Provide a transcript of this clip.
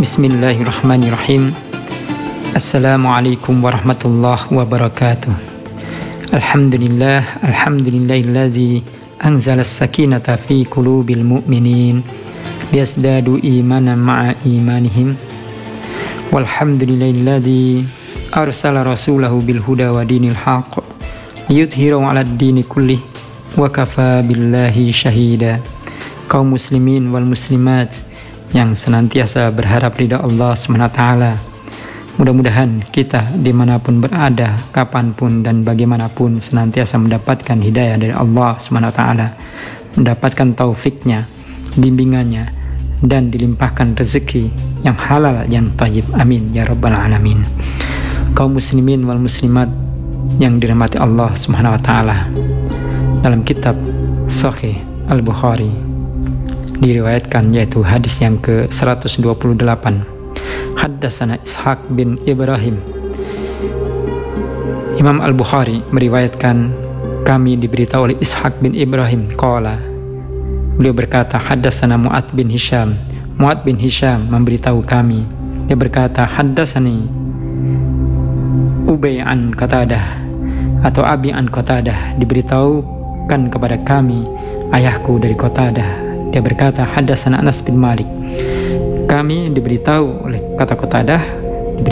Bismillahirrahmanirrahim. Assalamualaikum warahmatullahi wabarakatuh. Alhamdulillahilladzi anzala as-sakinata fi qulubil mu'minin liyazdadu imanan ma'a imanihim. Walhamdulillahilladzi arsala rasulahu bil huda wa dinil haqq liyudhhirahu 'alad dini kullih wa kafa billahi syahida. Kaum muslimin wal muslimat yang senantiasa berharap ridha Allah SWT, mudah-mudahan kita dimanapun berada, kapanpun dan bagaimanapun senantiasa mendapatkan hidayah dari Allah SWT, mendapatkan taufiknya, bimbingannya, dan dilimpahkan rezeki yang halal, yang thayyib. Amin ya rabbal alamin. Kaum muslimin wal muslimat yang dirahmati Allah SWT, dalam kitab Sahih Al-Bukhari diriwayatkan, yaitu hadis yang ke-128, Haddatsana Ishaq bin Ibrahim. Imam Al-Bukhari meriwayatkan, kami diberitahu oleh Ishaq bin Ibrahim qala, beliau berkata, haddatsana Mu'ad bin Hisham. Mu'ad bin Hisham memberitahu kami, dia berkata, haddatsani Ubay an Qatadah atau Abi an Qatadah, diberitahukan kepada kami ayahku dari Qatadah. Dia berkata, haddatsana Anas bin Malik. Kami diberitahu oleh kata Qatadah